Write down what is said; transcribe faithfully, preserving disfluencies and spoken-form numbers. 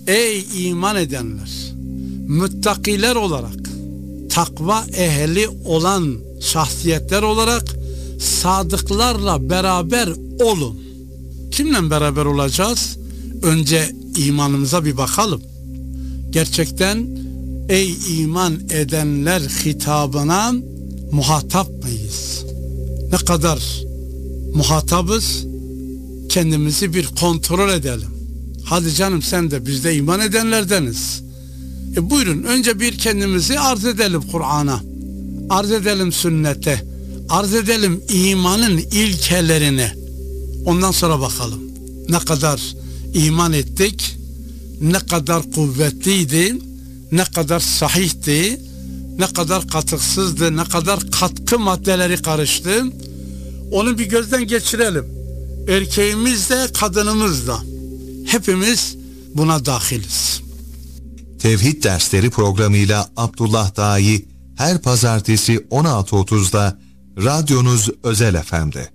Ey iman edenler, müttakiler olarak, takva ehli olan şahsiyetler olarak sadıklarla beraber olun. Kimle beraber olacağız? Önce imanımıza bir bakalım. Gerçekten ey iman edenler hitabına muhatap mıyız? Ne kadar muhatabız? Kendimizi bir kontrol edelim. Hadi canım, sen de biz de iman edenlerdeniz. E buyurun, önce bir kendimizi arz edelim Kur'an'a. Arz edelim sünnete. Arz edelim imanın ilkelerini. Ondan sonra bakalım ne kadar iman ettik, ne kadar kuvvetliydi, ne kadar sahihti, ne kadar katıksızdı, ne kadar katkı maddeleri karıştı. Onu bir gözden geçirelim. Erkeğimiz de kadınımız da hepimiz buna dahiliz. Tevhid Dersleri programıyla Abdullah Dai her pazartesi on altı otuzda radyonuz Özel F M'de.